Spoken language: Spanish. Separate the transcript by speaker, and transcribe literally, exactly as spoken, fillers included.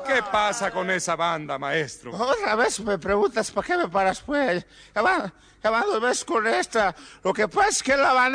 Speaker 1: ¿Qué pasa con esa banda, maestro?
Speaker 2: Otra vez me preguntas, ¿para qué me paras, pues? Ya van, ya van dos veces con esta. Lo que pasa es que la banda